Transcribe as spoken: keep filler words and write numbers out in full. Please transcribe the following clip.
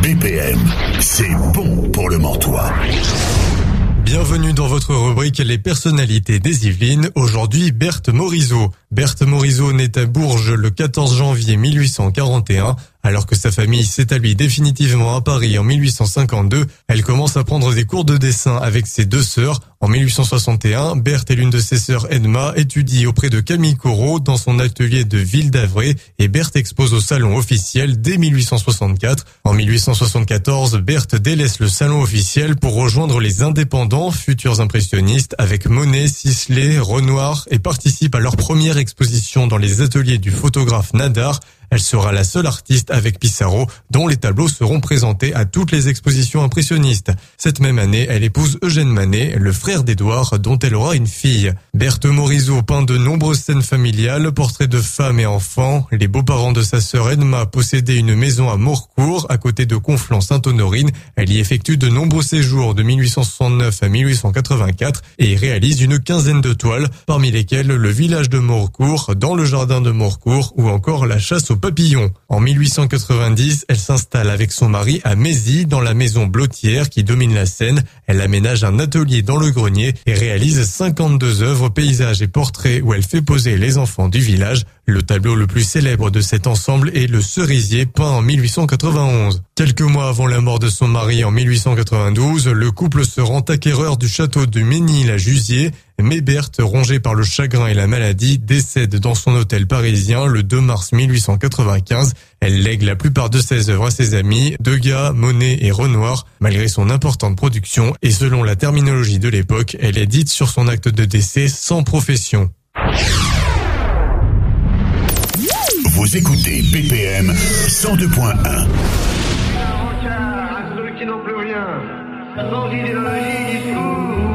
B P M, c'est bon pour le Mortois. Bienvenue dans votre rubrique Les personnalités des Yvelines. Aujourd'hui, Berthe Morisot. Berthe Morisot naît à Bourges le quatorze janvier mille huit cent quarante et un. Alors que sa famille s'établit définitivement à Paris en mille huit cent cinquante-deux, elle commence à prendre des cours de dessin avec ses deux sœurs. En mille huit cent soixante et un, Berthe et l'une de ses sœurs, Edma, étudient auprès de Camille Corot dans son atelier de Ville d'Avray et Berthe expose au salon officiel dès mille huit cent soixante-quatre. En mille huit cent soixante-quatorze, Berthe délaisse le salon officiel pour rejoindre les indépendants, futurs impressionnistes, avec Monet, Sisley, Renoir et participe à leur première exposition dans les ateliers du photographe Nadar. Elle sera la seule artiste avec Pissarro dont les tableaux seront présentés à toutes les expositions impressionnistes. Cette même année, elle épouse Eugène Manet, le frère d'Édouard, dont elle aura une fille. Berthe Morisot peint de nombreuses scènes familiales, portraits de femmes et enfants. Les beaux-parents de sa sœur Edma possédaient une maison à Morcourt, à côté de Conflans-Sainte-Honorine. Elle y effectue de nombreux séjours de mille huit cent soixante-neuf à mille huit cent quatre-vingt-quatre et réalise une quinzaine de toiles, parmi lesquelles le village de Morcourt, dans le jardin de Morcourt ou encore la chasse aux papillons. En mille huit cent quatre-vingt-dix, elle s'installe avec son mari à Mézy, dans la maison Blottière qui domine la Seine. Elle aménage un atelier dans le grenier et réalise cinquante-deux œuvres, paysages et portraits où elle fait poser les enfants du village. Le tableau le plus célèbre de cet ensemble est le Cerisier, peint en mille huit cent quatre-vingt-onze. Quelques mois avant la mort de son mari en mille huit cent quatre-vingt-douze, le couple se rend acquéreur du château de Ménil-à-Jusier. Mais Berthe, rongée par le chagrin et la maladie, décède dans son hôtel parisien le deux mars mille huit cent quatre-vingt-quinze. Elle lègue la plupart de ses œuvres à ses amis, Degas, Monet et Renoir, malgré son importante production. Et selon la terminologie de l'époque, elle est dite sur son acte de décès sans profession. Vous écoutez B P M cent deux point un. À ceux qui n'ont plus rien, sans idéologie, discours